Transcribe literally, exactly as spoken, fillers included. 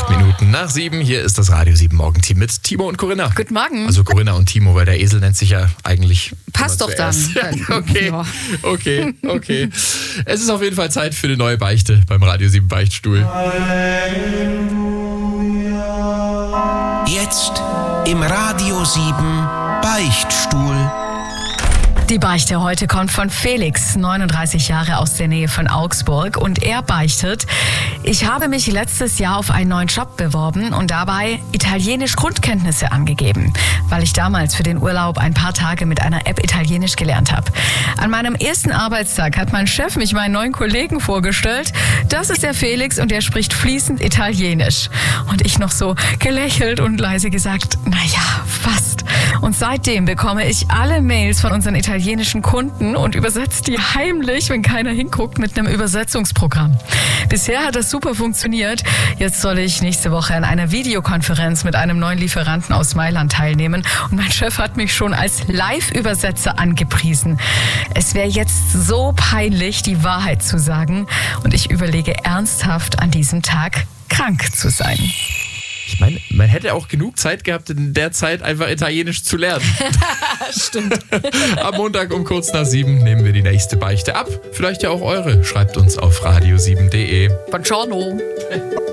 Acht Minuten nach sieben. Hier ist das Radio sieben Morgenteam mit Timo und Corinna. Guten Morgen. Also Corinna und Timo, weil der Esel nennt sich ja eigentlich... Passt doch dann. Ja, okay, okay, okay. Es ist auf jeden Fall Zeit für eine neue Beichte beim Radio sieben Beichtstuhl. Jetzt im Radio sieben Beichtstuhl. Die Beichte heute kommt von Felix, neununddreißig Jahre, aus der Nähe von Augsburg. Und er beichtet: Ich habe mich letztes Jahr auf einen neuen Job beworben und dabei Italienisch Grundkenntnisse angegeben, weil ich damals für den Urlaub ein paar Tage mit einer App Italienisch gelernt habe. An meinem ersten Arbeitstag hat mein Chef mich meinen neuen Kollegen vorgestellt. Das ist der Felix und er spricht fließend Italienisch. Und ich noch so gelächelt und leise gesagt: Naja, fast. Und seitdem bekomme ich alle Mails von unseren italienischen Kunden und übersetze die heimlich, wenn keiner hinguckt, mit einem Übersetzungsprogramm. Bisher hat das super funktioniert. Jetzt soll ich nächste Woche an einer Videokonferenz mit einem neuen Lieferanten aus Mailand teilnehmen. Und mein Chef hat mich schon als Live-Übersetzer angepriesen. Es wäre jetzt so peinlich, die Wahrheit zu sagen. Und ich überlege ernsthaft, an diesem Tag krank zu sein. Ich meine, man hätte auch genug Zeit gehabt, in der Zeit einfach Italienisch zu lernen. Stimmt. Am Montag um kurz nach sieben nehmen wir die nächste Beichte ab. Vielleicht ja auch eure. Schreibt uns auf radio sieben punkt de. Buongiorno.